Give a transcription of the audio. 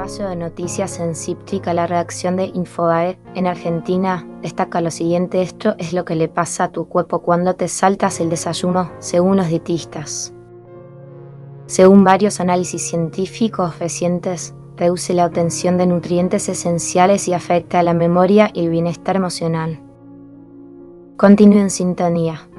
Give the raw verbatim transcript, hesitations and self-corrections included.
espacio de noticias en Cíptrica, la redacción de Infobae en Argentina destaca lo siguiente: esto es lo que le pasa a tu cuerpo cuando te saltas el desayuno, según los dietistas. Según varios análisis científicos recientes, reduce la obtención de nutrientes esenciales y afecta a la memoria y el bienestar emocional. Continúe en sintonía.